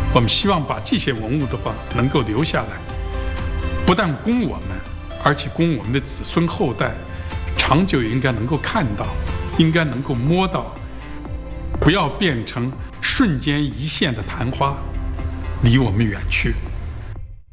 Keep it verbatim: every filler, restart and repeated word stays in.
我们希望把这些文物的话能够留下来，不但供我们，而且供我们的子孙后代，长久应该能够看到，应该能够摸到，不要变成瞬间一现的昙花，离我们远去。